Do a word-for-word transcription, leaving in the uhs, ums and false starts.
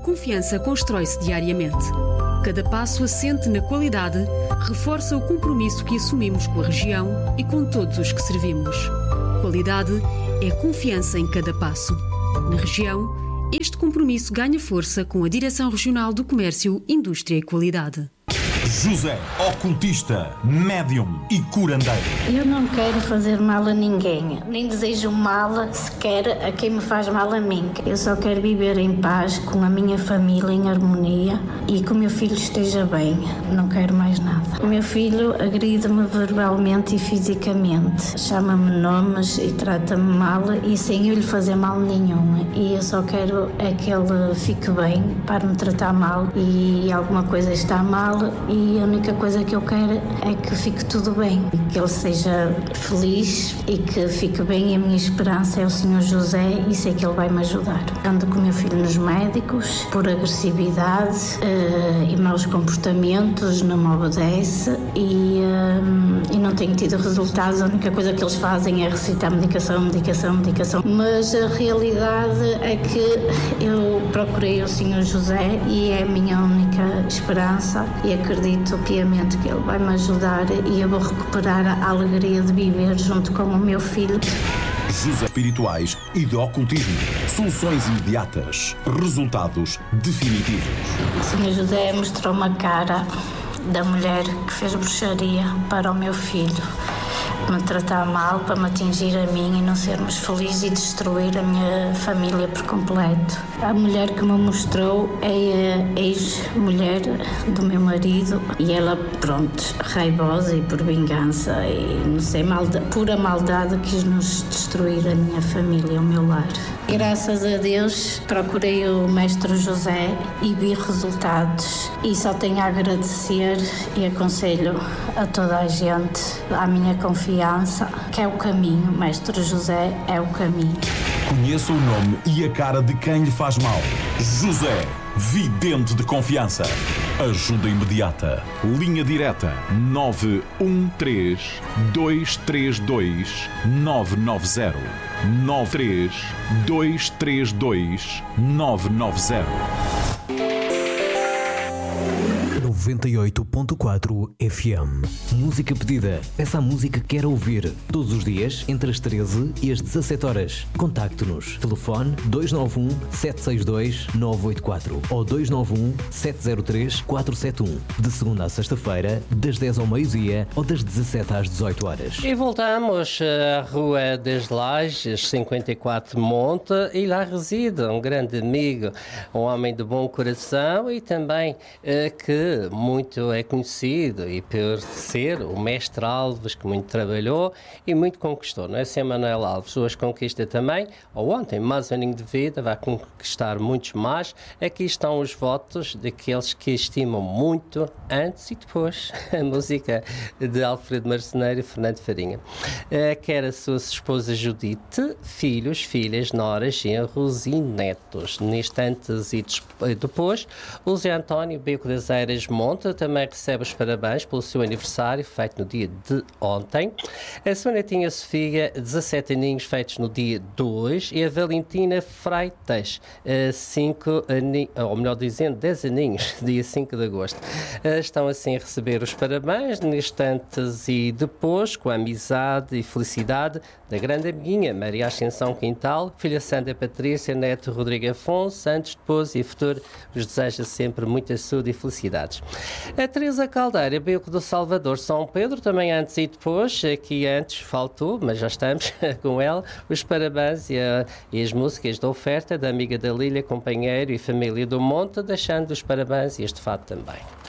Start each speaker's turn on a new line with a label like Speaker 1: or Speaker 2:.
Speaker 1: confiança constrói-se diariamente. Cada passo assente na qualidade reforça o compromisso que assumimos com a região e com todos os que servimos. Qualidade é confiança em cada passo. Na região, este compromisso ganha força com a Direção Regional do Comércio, Indústria e Qualidade.
Speaker 2: José, ocultista, médium e curandeiro.
Speaker 3: Eu não quero fazer mal a ninguém, nem desejo mal sequer a quem me faz mal a mim. Eu só quero viver em paz com a minha família, em harmonia, e que o meu filho esteja bem. Não quero mais nada. O meu filho agride-me verbalmente e fisicamente, chama-me nomes e trata-me mal, e sem eu lhe fazer mal nenhum. E eu só quero é que ele fique bem, para me tratar mal, e alguma coisa está mal, e a única coisa que eu quero é que fique tudo bem, que ele seja feliz e que fique bem. E a minha esperança é o senhor José, e sei que ele vai me ajudar. Ando com o meu filho nos médicos por agressividade uh, e maus comportamentos, não me obedece e, uh, e não tenho tido resultados. A única coisa que eles fazem é recitar medicação, medicação, medicação. Mas a realidade é que eu procurei o senhor José e é a minha única esperança, e acredito piamente que ele vai me ajudar e eu vou recuperar a alegria de viver junto com o meu filho.
Speaker 2: José, espirituais e de ocultismo. Soluções imediatas. Resultados definitivos.
Speaker 3: O senhor José mostrou-me a cara da mulher que fez bruxaria para o meu filho, me tratar mal, para me atingir a mim e não sermos felizes e destruir a minha família por completo. A mulher que me mostrou é a ex-mulher do meu marido, e ela, pronto, raivosa e por vingança e não sei, malda, pura maldade, quis nos destruir a minha família, o meu lar. Graças a Deus procurei o mestre José e vi resultados, e só tenho a agradecer e aconselho a toda a gente, à minha confiança, que é o caminho. Mestre José é o caminho.
Speaker 2: Conheça o nome e a cara de quem lhe faz mal. José, vidente de confiança. Ajuda imediata. Linha direta nove um três, dois três dois, nove nove zero. nove três, dois três dois, nove nove zero.
Speaker 4: noventa e oito ponto quatro F M. Música pedida. Peça a música que quer ouvir. Todos os dias, entre as treze e as dezassete horas. Contacte-nos. Telefone dois nove um, sete seis dois, nove oito quatro ou dois nove um, sete zero três, quatro sete um. De segunda a sexta-feira, das dez ao meio-dia ou das dezassete às dezoito horas.
Speaker 5: E voltamos à Rua das Lajes, cinquenta e quatro Monte, e lá reside um grande amigo, um homem de bom coração e também uh, que muito é conhecido e por ser o mestre Alves, que muito trabalhou e muito conquistou, não é? Sem Manuel Alves hoje conquista também, ou ontem, mais um aninho de vida, vai conquistar muitos mais. Aqui estão os votos daqueles que estimam muito antes e depois a música de Alfredo Marceneiro e Fernando Farinha. Quer a sua esposa Judite, filhos, filhas, noras, genros e netos. Neste antes e depois, o Zé António Beco das Eiras Monte também recebe os parabéns pelo seu aniversário, feito no dia de ontem. A sua netinha Sofia, dezassete aninhos, feitos no dia dois. E a Valentina Freitas, cinco aninhos, ou melhor dizendo, dez aninhos, dia cinco de agosto. Estão assim a receber os parabéns, neste antes e depois, com a amizade e felicidade da grande amiguinha Maria Ascensão Quintal, filha Sandra Patrícia, neto Rodrigo Afonso, antes, depois e futuro, vos deseja sempre muita saúde e felicidades. A Teresa Caldeira, Beco do Salvador, São Pedro, também antes e depois, aqui antes faltou, mas já estamos com ela, os parabéns e, a, e as músicas da oferta da amiga da Lília, companheiro e família do Monte, deixando os parabéns e este fato também.